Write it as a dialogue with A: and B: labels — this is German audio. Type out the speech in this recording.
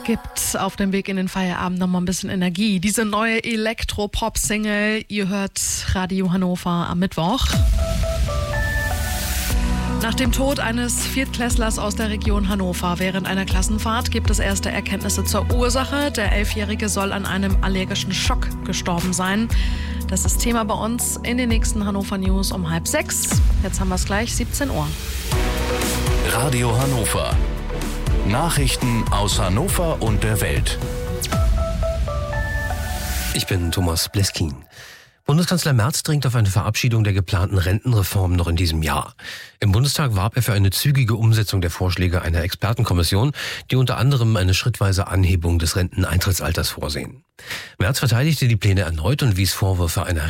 A: gibt auf dem Weg in den Feierabend nochmal ein bisschen Energie. Diese neue Elektro-Pop-Single, ihr hört Radio Hannover am Mittwoch. Nach dem Tod eines Viertklässlers aus der Region Hannover während einer Klassenfahrt gibt es erste Erkenntnisse zur Ursache. Der 11-Jährige soll an einem allergischen Schock gestorben sein. Das ist Thema bei uns in den nächsten Hannover News um 5:30. Jetzt haben wir es gleich, 17 Uhr.
B: Radio Hannover. Nachrichten aus Hannover und der Welt.
C: Ich bin Thomas Bleskin. Bundeskanzler Merz dringt auf eine Verabschiedung der geplanten Rentenreform noch in diesem Jahr. Im Bundestag warb er für eine zügige Umsetzung der Vorschläge einer Expertenkommission, die unter anderem eine schrittweise Anhebung des Renteneintrittsalters vorsehen. Merz verteidigte die Pläne erneut und wies Vorwürfe einer